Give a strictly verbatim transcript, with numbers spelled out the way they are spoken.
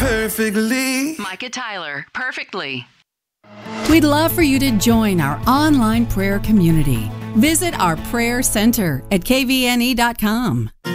perfectly. Micah Tyler, perfectly. We'd love for you to join our online prayer community. Visit our prayer center at k v n e dot com.